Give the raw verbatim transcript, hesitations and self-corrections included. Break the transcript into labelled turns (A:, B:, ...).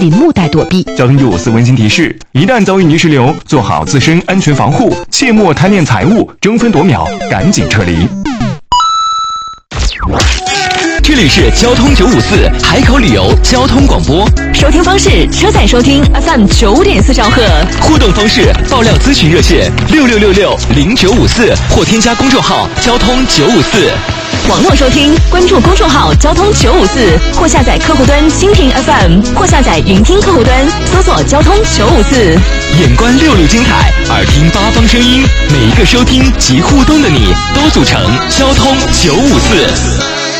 A: 林木带躲避。
B: 交通九五四温馨提示：一旦遭遇泥石流，做好自身安全防护，切莫贪恋财物，争分夺秒，赶紧撤离。
C: 这里是交通九五四海口旅游交通广播，
A: 收听方式：车载收听 F M 九五点四兆赫，
C: 互动方式：爆料咨询热线六六六六零九五四或添加公众号交通九五四。
A: 网络收听，关注公众号交通九五四，或下载客户端蜻蜓 F M， 或下载云听客户端，搜索交通九五四。
C: 眼观六路精彩，耳听八方声音，每一个收听及互动的你，都组成交通九五四。